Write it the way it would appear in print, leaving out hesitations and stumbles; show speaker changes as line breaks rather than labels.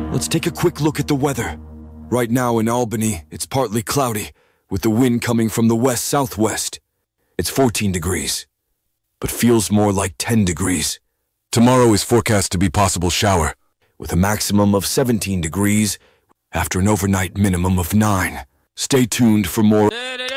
Let's take a quick look at the weather. Right now in Albany, it's partly cloudy, with the wind coming from the west-southwest. It's 14 degrees, but feels more like 10 degrees.
Tomorrow is forecast to be possible shower,
with a maximum of 17 degrees after an overnight minimum of 9. Stay tuned for more.